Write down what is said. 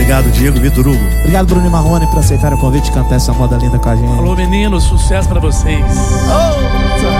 Obrigado, Diego Vitor Hugo. Obrigado, Bruno e Marrone, por aceitar o convite de cantar essa moda linda com a gente. Alô, meninos, sucesso pra vocês. Oh!